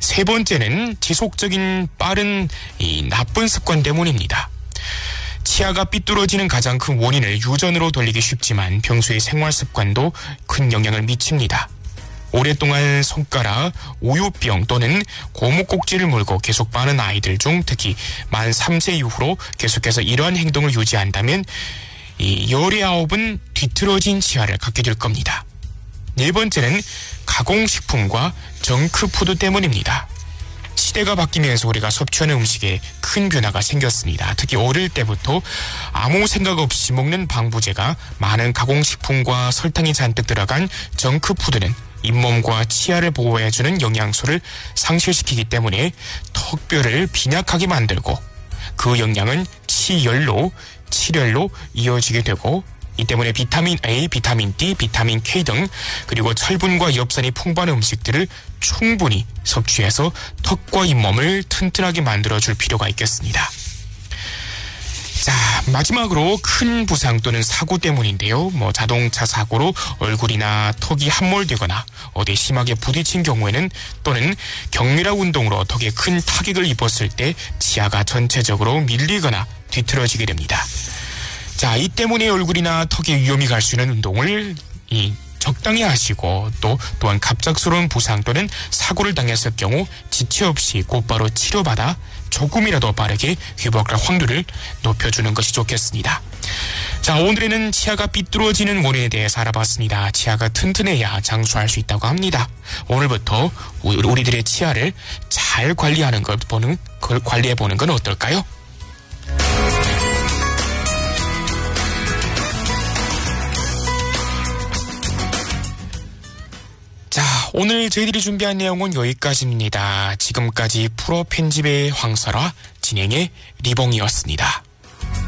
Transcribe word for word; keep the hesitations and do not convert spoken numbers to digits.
세 번째는 지속적인 빠른 이 나쁜 습관 때문입니다. 치아가 삐뚤어지는 가장 큰 원인을 유전으로 돌리기 쉽지만 평소의 생활 습관도 큰 영향을 미칩니다. 오랫동안 손가락, 우유병 또는 고무 꼭지를 물고 계속 빠는 아이들 중 특히 만 삼 세 이후로 계속해서 이러한 행동을 유지한다면 이 열아홉은 뒤틀어진 치아를 갖게 될 겁니다. 네 번째는 가공식품과 정크푸드 때문입니다. 시대가 바뀌면서 우리가 섭취하는 음식에 큰 변화가 생겼습니다. 특히 어릴 때부터 아무 생각 없이 먹는 방부제가 많은 가공식품과 설탕이 잔뜩 들어간 정크푸드는 잇몸과 치아를 보호해주는 영양소를 상실시키기 때문에 턱뼈를 빈약하게 만들고 그 영양은 치열로, 칠열로 이어지게 되고 이 때문에 비타민 A, 비타민 D, 비타민 K 등 그리고 철분과 엽산이 풍부한 음식들을 충분히 섭취해서 턱과 잇몸을 튼튼하게 만들어줄 필요가 있겠습니다. 자, 마지막으로 큰 부상 또는 사고 때문인데요. 뭐 자동차 사고로 얼굴이나 턱이 함몰되거나 어디 심하게 부딪힌 경우에는 또는 격렬한 운동으로 턱에 큰 타격을 입었을 때 치아가 전체적으로 밀리거나 뒤틀어지게 됩니다. 자, 이 때문에 얼굴이나 턱에 위험이 갈 수 있는 운동을 이 적당히 하시고 또 또한 갑작스러운 부상 또는 사고를 당했을 경우 지체 없이 곧바로 치료받아 조금이라도 빠르게 회복할 확률을 높여주는 것이 좋겠습니다. 자, 오늘에는 치아가 삐뚤어지는 원인에 대해서 알아봤습니다. 치아가 튼튼해야 장수할 수 있다고 합니다. 오늘부터 우리들의 치아를 잘 관리하는 것 보는 걸 관리해 보는 건 어떨까요? 자, 오늘 저희들이 준비한 내용은 여기까지입니다. 지금까지 프로 편집의 황설아, 진행의 리봉이었습니다.